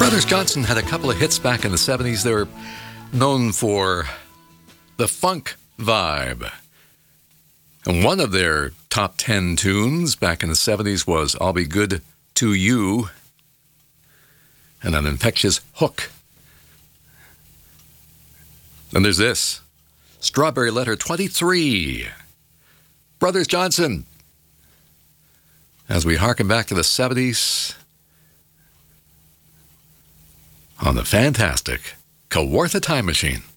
Brothers Johnson had a couple of hits back in the 70s. They were known for the funk vibe. And one of their top 10 tunes back in the 70s was I'll Be Good to You, and an infectious hook. Then there's this, Strawberry Letter 23. Brothers Johnson. As we harken back to the 70s on the fantastic Kawartha Time Machine.